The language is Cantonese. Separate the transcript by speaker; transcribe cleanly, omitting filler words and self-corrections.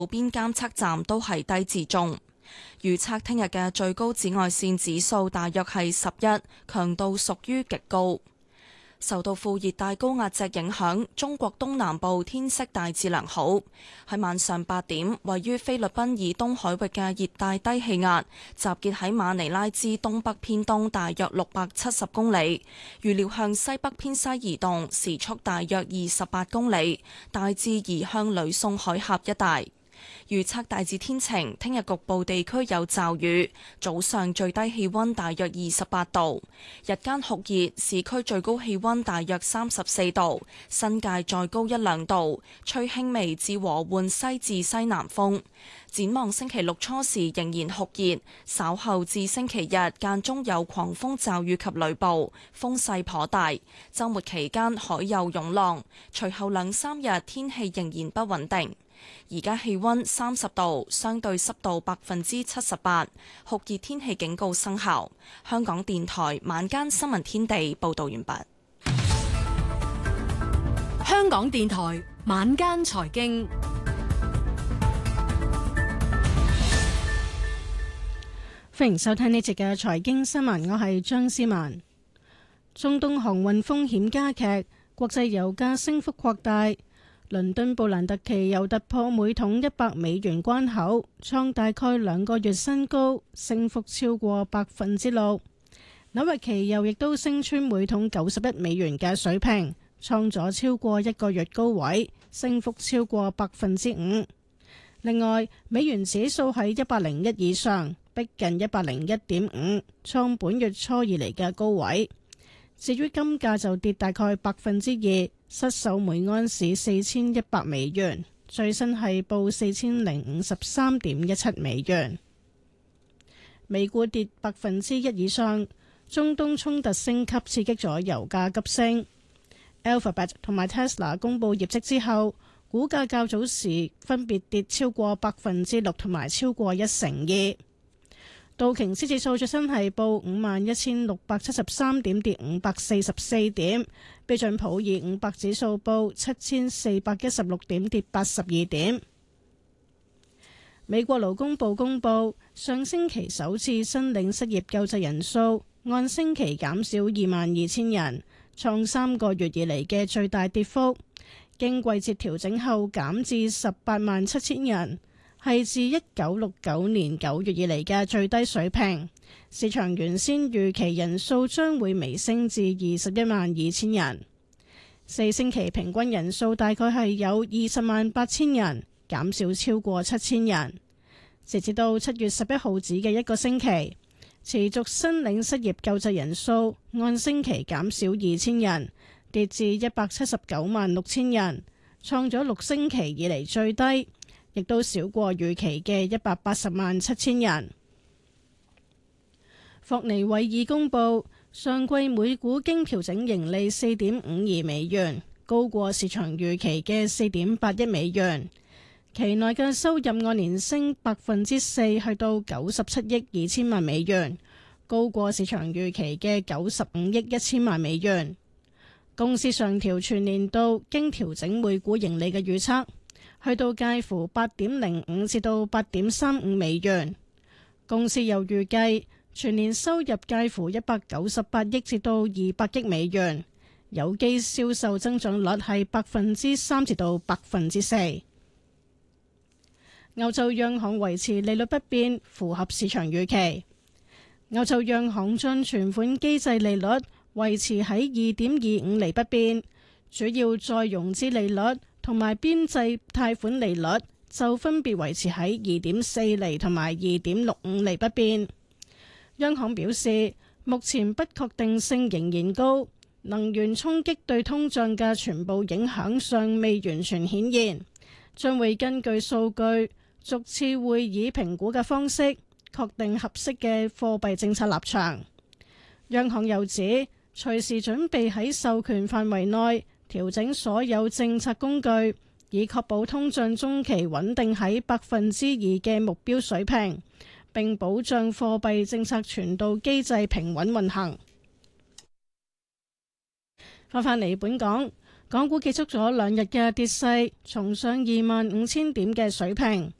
Speaker 1: 邊監測站都係低至中。預測聽日嘅最高紫外線指數大約係11，強度屬於極高。受到副熱帶高壓脊影響，中國東南部天色大致良好。喺晚上8點，位於菲律賓以東海域嘅熱帶低氣壓集結喺馬尼拉之東北偏東大約670公里，預料向西北偏西移動，時速大約28公里，大致移向呂宋海峽一帶。預測大致天晴，聽日局部地區有驟雨，早上最低氣溫大約28度，日間酷熱，市區最高氣溫大約34度，新界再高1-2度，吹輕微至和緩西至西南風。展望星期六初時仍然酷熱，稍後至星期日間中有狂風驟雨及雷暴，風勢頗大。週末期間海有湧浪，隨後2-3日天氣仍然不穩定。而家氣溫30度，相對濕度78%，酷熱天氣警告生效。香港電台晚間新聞天地報道完畢。
Speaker 2: 香港電台晚間財經，
Speaker 3: 歡迎收聽呢節嘅財經新聞，我係張思文。中東航運風險加劇，國際油價升幅擴大。倫敦布蘭特期油突破每桶$100關口，創大概2個月新高，升幅超過6%。紐約期油亦都升穿每桶$91嘅水平，創咗超過1個月高位，升幅超過5%。另外，美元指數喺101以上，逼近101.5，創本月初以嚟嘅高位。至於金價就跌大概2%，失守每安士$4100，最新係報4053.17。美股跌1%以上，中東衝突升級刺激咗油價急升。Alphabet 同埋 Tesla 公佈業績之後，股價較早時分別跌超過6%同埋超過1%。道瓊斯指數最新係報51,673點，跌544點。標準普爾500指數報7416點，跌82點。美國勞工部公佈，上星期首次申領失業救濟人數按星期減少22,000人，創3個月以嚟嘅最大跌幅。經季節調整後減至187000人。係自1969年9月以嚟嘅最低水平。市場原先預期人數將會微升至212000人。4星期平均人數大概係有208000人，減少超過7000人。直至到7月11號止嘅一個星期，持續申領失業救濟人數按星期減少2000人，跌至1796000人，創咗6星期以嚟最低。亦都少過預期嘅1807000人。霍尼韋爾公佈上季每股經調整盈利$4.52，高過市場預期嘅$4.8億。期內嘅收入按年升4%，去到97億2千萬美元，高過市場預期嘅95億1千萬美元。公司上調全年度經調整每股盈利嘅預測，去到介乎$8.05至到$8.35。公司又預計全年收入介乎198億至到200億美元，有機銷售增長率係3%至到4%。歐洲央行維持利率不變，符合市場預期。歐洲央行將存款機制利率維持喺2.25厘不變，主要再融資利率同埋邊際貸款利率就分別維持喺2.4厘同埋2.65厘不變。央行表示，目前不確定性仍然高，能源衝擊對通脹嘅全部影響尚未完全顯現，將會根據數據逐次會議評估嘅方式確定合適嘅貨幣政策立場。央行又指，隨時準備喺授權範圍內調整所有政策工具，以確保通脹中期穩定喺2%嘅目標水平，並保障貨幣政策傳導機制平穩運行。翻返嚟本港， 港股結束咗2日嘅跌勢，重上25,000點嘅水平。